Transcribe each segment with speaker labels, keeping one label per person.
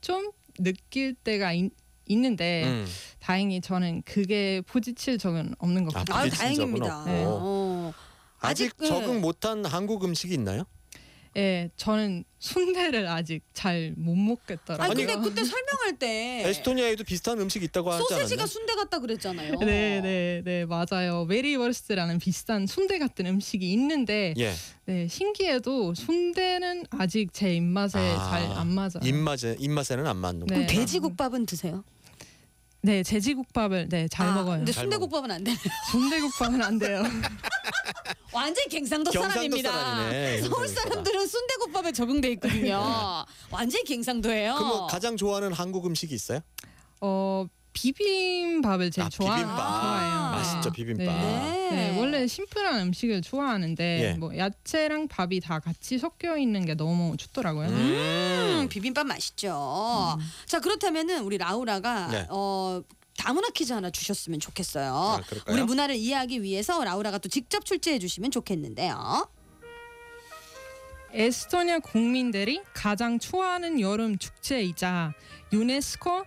Speaker 1: 좀 느낄 때가 있는데 다행히 저는 그게 부딪힐 적은 없는 것 같아요.
Speaker 2: 다행입니다.
Speaker 1: 네.
Speaker 2: 아직 적응 못한 한국 음식이 있나요?
Speaker 1: 네, 저는 순대를 아직 잘 못 먹겠더라고요.
Speaker 3: 아니 근데 그때 설명할 때
Speaker 2: 에스토니아에도 비슷한 음식이 있다고 하지 않았나요?
Speaker 3: 소세지가 순대 같다 그랬잖아요.
Speaker 1: 네, 맞아요. 메리워스트라는 비슷한 순대 같은 음식이 있는데
Speaker 2: 예.
Speaker 1: 네, 신기해도 순대는 아직 제 입맛에 잘 안 맞아요.
Speaker 2: 입맛에는 안 맞는
Speaker 1: 네.
Speaker 3: 그럼 돼지국밥은 드세요?
Speaker 1: 네, 돼지국밥을 잘 먹어요.
Speaker 3: 근데
Speaker 2: 잘
Speaker 3: 순대국밥은 안 되네요.
Speaker 1: 순대국밥은 안 돼요.
Speaker 3: 완전 갱상도 사람입니다.
Speaker 2: 사람이네.
Speaker 3: 서울 사람들은 순대국밥에 적응돼 있거든요. 완전 갱상도예요.
Speaker 2: 그럼 뭐 가장 좋아하는 한국 음식이 있어요?
Speaker 1: 비빔밥을 제일 좋아해요.
Speaker 2: 맛있죠, 비빔밥.
Speaker 1: 네, 원래 심플한 음식을 좋아하는데
Speaker 2: 예.
Speaker 1: 뭐 야채랑 밥이 다 같이 섞여 있는 게 너무 좋더라고요.
Speaker 3: 비빔밥 맛있죠. 자 그렇다면은 우리 라우라가
Speaker 2: 네.
Speaker 3: 다문화 퀴즈 하나 주셨으면 좋겠어요.
Speaker 2: 아, 그럴까요?
Speaker 3: 우리 문화를 이해하기 위해서 라우라가 또 직접 출제해 주시면 좋겠는데요.
Speaker 1: 에스토니아 국민들이 가장 좋아하는 여름 축제이자 유네스코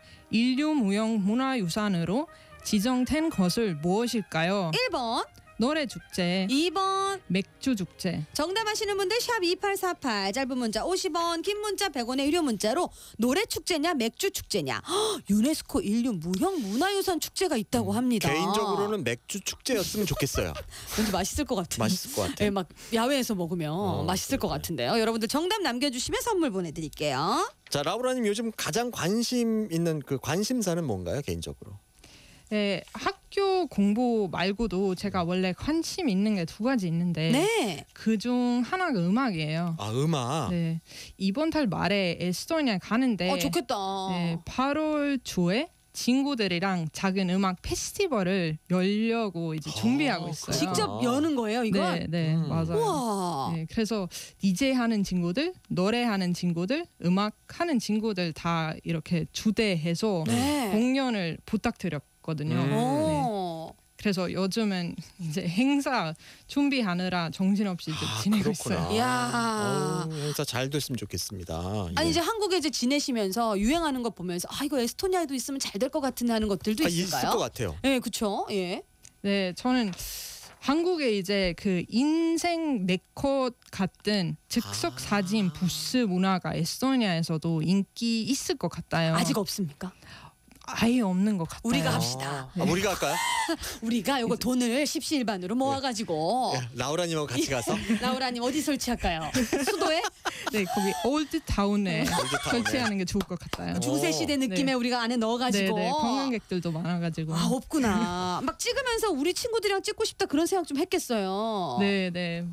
Speaker 1: 인류무형문화유산으로 지정된 것을 무엇일까요?
Speaker 3: 1번,
Speaker 1: 노래 축제,
Speaker 3: 2번.
Speaker 1: 맥주 축제.
Speaker 3: 정답 아시는 분들 샵 2848 짧은 문자 50원 긴 문자 100원의 유료 문자로 노래 축제냐 맥주 축제냐 유네스코 인류 무형 문화유산 축제가 있다고 합니다.
Speaker 2: 개인적으로는 맥주 축제였으면 좋겠어요.
Speaker 3: 왠지 맛있을 것 같은.
Speaker 2: 맛있을 것 같아.
Speaker 3: 네, 막 야외에서 먹으면 맛있을 것 같은데요. 여러분들 정답 남겨주시면 선물 보내드릴게요.
Speaker 2: 자, 라우라님 요즘 가장 관심 있는 그 관심사는 뭔가요, 개인적으로?
Speaker 1: 네, 학교 공부 말고도 제가 원래 관심 있는 게 두 가지 있는데
Speaker 3: 네.
Speaker 1: 그중 하나가 음악이에요.
Speaker 2: 아, 음악.
Speaker 1: 네, 이번 달 말에 에스토니아 가는데
Speaker 3: 좋겠다.
Speaker 1: 네, 8월 초에 친구들이랑 작은 음악 페스티벌을 열려고 이제 준비하고 있어요.
Speaker 3: 직접 여는 거예요, 이거?
Speaker 1: 네, 맞아요.
Speaker 3: 우와.
Speaker 1: 네, 그래서 DJ 하는 친구들, 노래하는 친구들, 음악하는 친구들 다 이렇게 주대해서
Speaker 3: 네.
Speaker 1: 공연을 부탁드렸거든요. 네. 그래서 요즘은 이제 행사 준비하느라 정신없이 이제 지내고
Speaker 2: 그렇구나.
Speaker 1: 있어요.
Speaker 3: 이야.
Speaker 2: 행사 잘 됐으면 좋겠습니다.
Speaker 3: 아니
Speaker 2: 예.
Speaker 3: 이제 한국에 이제 지내시면서 유행하는 거 보면서 이거 에스토니아에도 있으면 잘 될 것 같은 하는 것들도 있을까요?
Speaker 2: 있을 것 같아요.
Speaker 3: 네, 그렇죠. 예.
Speaker 1: 네, 저는 한국에 이제 그 인생 네컷 같은 즉석 사진 부스 문화가 에스토니아에서도 인기 있을 것 같아요.
Speaker 3: 아직 없습니까?
Speaker 1: 아예 없는 것 같아요.
Speaker 3: 우리가 합시다.
Speaker 2: 우리가 할까요?
Speaker 3: 우리가 요거 돈을 십시일반으로 모아가지고
Speaker 2: 라우라님하고 같이 가서
Speaker 3: 라우라님 어디 설치할까요? 수도에?
Speaker 1: 네, 거기 올드타운에 설치하는 게 좋을 것 같아요.
Speaker 3: 중세 시대 느낌의
Speaker 1: 네.
Speaker 3: 우리가 안에 넣어가지고.
Speaker 1: 네, 관광객들도 많아가지고.
Speaker 3: 없구나. 막 찍으면서 우리 친구들이랑 찍고 싶다 그런 생각 좀 했겠어요.
Speaker 1: 네.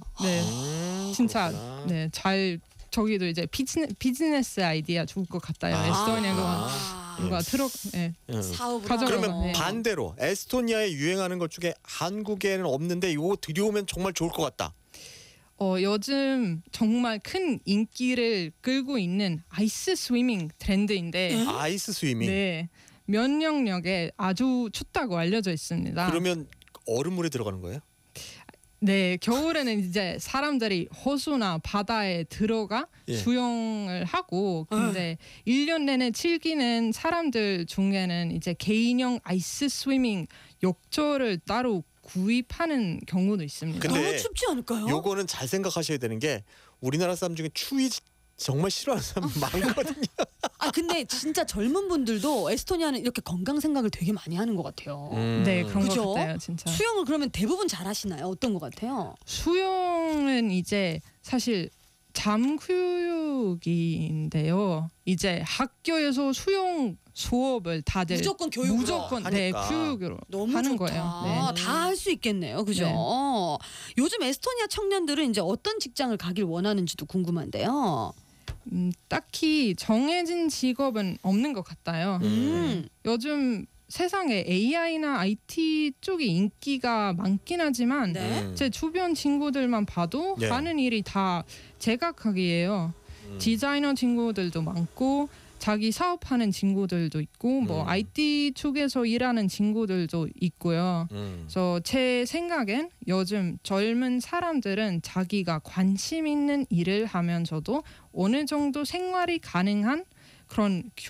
Speaker 1: 진짜
Speaker 2: 그렇구나.
Speaker 1: 네, 잘 저기도 이제 비즈니스 아이디어 좋을 것 같아요. 에스토니아가 누가
Speaker 3: 사업으로.
Speaker 1: 가져가서.
Speaker 2: 그러면
Speaker 1: 네.
Speaker 2: 반대로 에스토니아에 유행하는 것 중에 한국에는 없는데 이거 들여오면 정말 좋을 것 같다.
Speaker 1: 요즘 정말 큰 인기를 끌고 있는 아이스 스위밍 트렌드인데
Speaker 2: 아이스 스위밍.
Speaker 1: 네, 면역력에 아주 좋다고 알려져 있습니다.
Speaker 2: 그러면 얼음물에 들어가는 거예요?
Speaker 1: 네, 겨울에는 이제 사람들이 호수나 바다에 들어가 수영을 하고 근데 1년 내내 즐기는 사람들 중에는 이제 개인형 아이스 스위밍 욕조를 따로 구입하는 경우도 있습니다.
Speaker 2: 근데
Speaker 3: 너무 춥지 않을까요?
Speaker 2: 요거는 잘 생각하셔야 되는 게 우리나라 사람 중에 추위 정말 싫어하는 사람 많거든요.
Speaker 3: 근데 진짜 젊은 분들도 에스토니아는 이렇게 건강 생각을 되게 많이 하는 것 같아요.
Speaker 1: 네, 그런
Speaker 3: 그죠?
Speaker 1: 것 같아요, 진짜.
Speaker 3: 수영을 그러면 대부분 잘 하시나요? 어떤 것 같아요?
Speaker 1: 수영은 이제 사실 잠교육인데요. 이제 학교에서 수영 수업을 다들
Speaker 3: 무조건 교육으로
Speaker 1: 무조건
Speaker 2: 하니까.
Speaker 1: 교육으로
Speaker 3: 너무
Speaker 1: 하는
Speaker 3: 좋다.
Speaker 1: 거예요. 네.
Speaker 3: 다 할 수 있겠네요. 그죠?
Speaker 1: 네.
Speaker 3: 요즘 에스토니아 청년들은 이제 어떤 직장을 가길 원하는지도 궁금한데요.
Speaker 1: 딱히 정해진 직업은 없는 것 같아요. 요즘 세상에 AI나 IT 쪽이 인기가 많긴 하지만
Speaker 3: 네.
Speaker 1: 제 주변 친구들만 봐도
Speaker 2: 네.
Speaker 1: 하는 일이 다 제각각이에요. 디자이너 친구들도 많고 자기 사업하는 친구들도 있고 뭐 IT 쪽에서 일하는 친구들도 있고요. 그래서 제 생각엔 요즘 젊은 사람들은 자기가 관심 있는 일을 하면서도 어느 정도 생활이 가능한 그런